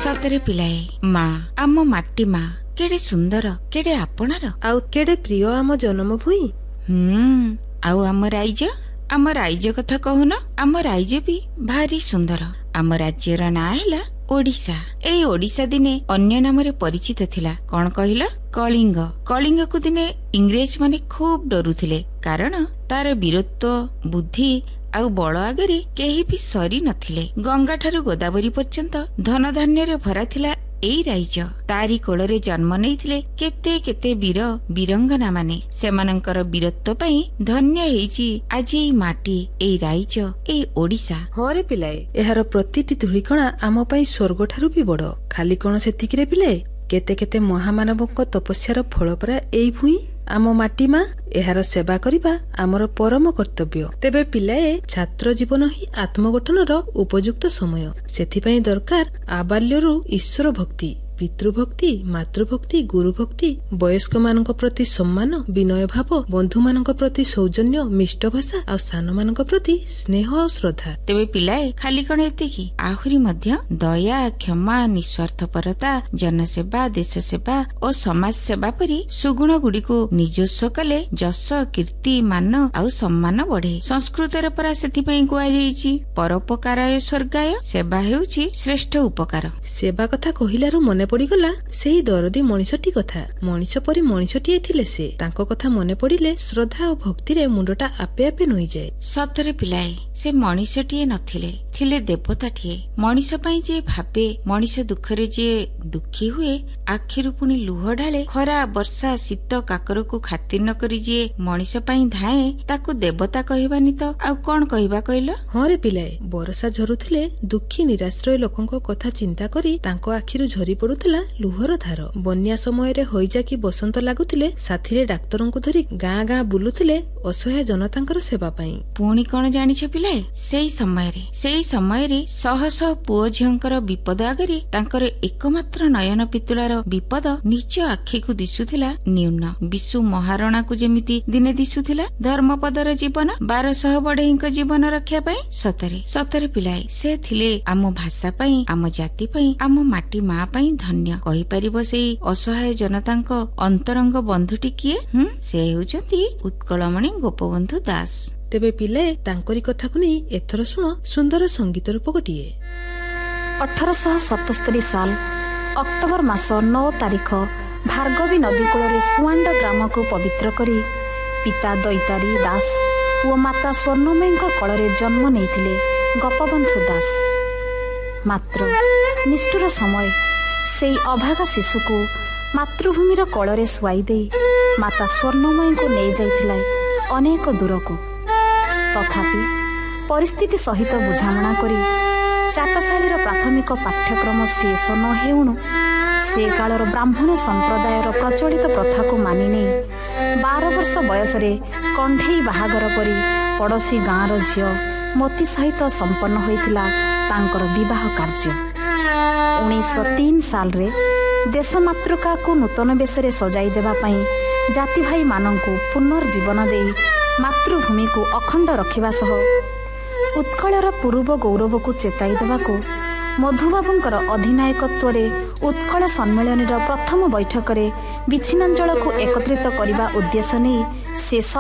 सतरे पिलाए माँ आम माटी माँ केड़े सुंदर केड़े आपणार आउ केड़े प्रिय आम जन्मभूमि। आउ आम राइज कथा कहून आम राइज भी भारी सुंदर। आम राज्यर ना है ओडिशा। एई ओडिशा दिने अन्य नाम परिचित थिला कौन कहला कलिंग। कलिंग को दिने इंग्रेज माने खूब डरुथिले कारण तार वीरत्व बुद्धि आउ बल आगरे केही भी सरी नथिले। गंगा ठारू गोदावरी पर्यंत धन धान्य रे भरा थिला एई राइज। तारी कोଳରେ जन्म नेइथिले केते केते वीर वीरंगना माने। सेमानंकर वीरत्व पई धन्य हेइची आज एई माटी एई राइज एई ओडिशा। हरे पिलाए एहार प्रतिटी धूलिकणा आम पई स्वर्ग ठारू भी बड़। खाली कोन सेतिकी रे पिलाए केते केते महामानवक तपस्यार फल परा एई भूई आम माटी माँ। एहार सेवा करिबा आमर परम कर्तव्य। तेबे पिलाए छात्र जीवन ही आत्मगठनर उपयुक्त समय। सेथिपई दरकार आबाल्यरू ईश्वर भक्ति पितृभक्ति मातृभक्ति गुरुभक्ति वयस्क मानक प्रति सम्मान विनय भाव बंधु मानक प्रति सौजन्य मिष्ट भाषा आ सान मानक प्रति स्नेह और श्रद्धा। तेबे पिलाए खाली कण एतिकी आहुरी मध्य दया क्षमा निस्वार्थपरता जनसेवा देश सेवा और समाज सेवा परी सुगुण गुड़िको निजस्व कले जस कीर्ति मान आउ सम्मान बढ़े। संस्कृत रे परा सेथिपई कुआ जाईची परोपकाराय स्वर्गाय सेवा हेउची श्रेष्ठ उपकार। सेवा कथा कहिलारु मने पड़गला सेही दरदी मनिषटी कथा। मनिष परी मनिषटीए थिले से तांको कथा मने पड़िले श्रद्धा और भक्ति रे मुंडटा आपे आपे नई जाए। सतरे पिलाए से मनिषटीए नथिले थिले देवताटीए। मनिष पई जे भाबे मनिष दुखरे जे दुखी हुए आखिरु पुनी लुह ढाले खरा वर्षा शीत काकर को खातिर न करी जे मनिष पई धाए ताकू देवता कहबानी तो आ कोन कहबा कहलो। हरे पिलाए बरसा झरुथिले दुखी निराश्रय लोकंको कथा चिंता करी तांको आखिरु झरी पडुथिला लुहर धार। बन्या समय रे होइजा की बसंत लागुथिले साथीरे डाक्टरंको धरी गाँ गाँ बुलुथिले असहाय जनतांकर सेवा पई। पुणी कोन जानिछ पिलाए सेई समय रे शह शह पुओ झियंकर विपद आगरे तांकर एकमात्र नयन पितुलार विपद निज आखि को दिसुथिला न्यून। विशु महारणा को जेमिति दिने दिसुथिला धर्मपदर जीवन 1200 बढेईଙ୍କ जीवन रक्षा पई। सतरे पिलाए से थिले आम भाषा पई आम जाति पई आम माटी माँ पई धन्य। कहि परिबो सेई असहाय जनतांक अंतरंग बंधुटी किए से हेउचंती उत्कलमणि गोपबंधु दास। तेबे पिलाए तांकरी कथा को नहीं एथर सुनो सुंदर संगीत रूप गोटिए। 1877 साल अक्टोबर मास 9 तारिख भार्गवी नदी कूल सुआंड ग्राम को पवित्र करी पिता दैतारी दास और माता स्वर्णमयी कଳରେ जन्म नेइथिले गोपबंधु दास। मात्र निष्ठुर समय सेई अभागा शिशु को मातृभूमिर कଳରେ सुआई दे माता स्वर्णमयी को नहीं जाइथिला अनेक दूर को। तथापि परिस्थिति सहित बुझामणा करी चाटशाळीर प्राथमिक पाठ्यक्रम शेष न हेउणु से कालर ब्राह्मण संप्रदायर प्रचलित प्रथा को मानि नहीं 12 वर्ष बयस कंढेई बाहागर करी पड़ोसी गाँवर झील मोती सहित संपन्न होइतिला तांकर विवाह कार्य। 1903 साल रे देश मातृका को नूतन बेशरे सजाई देबा पई जाति भाई मानंकु पुनर्जीवन देई मातृभूमि को अखंड रखिबा सह उत्कलर पूर्व गौरव को चेताई देबाको मधुबाबुंकर अधिनायकत्व रे उत्कल सम्मेलन प्रथम बैठक रे विच्छिन्नांचल को एकत्रित करने उद्देश्य नहीं से